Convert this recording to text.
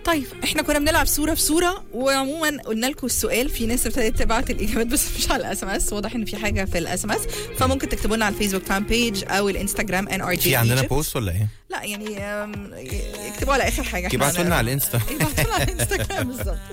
طيب احنا كنا بنلعب صورة في صورة، وعموما قلنا لكم السؤال، في ناس ابتدت تبعت الاجابات بس مش على الاس ام اس، واضح ان في حاجة في الاس ام اس، فممكن تكتبوا لنا على الفيسبوك فان بيج او الانستغرام NRJ في عندنا Egypt. بوست ولا ايه؟ لا يعني اكتبوا على اخر حاجة، ابعتوا لنا على الانستا. ابعتوا لنا على الانستغرام بالظبط.